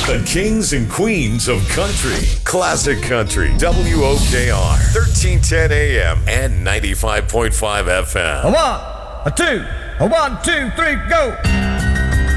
The kings and queens of country. Classic Country. WOKR. 1310 AM and 95.5 FM. A one, a two, 1, 2, 3, go!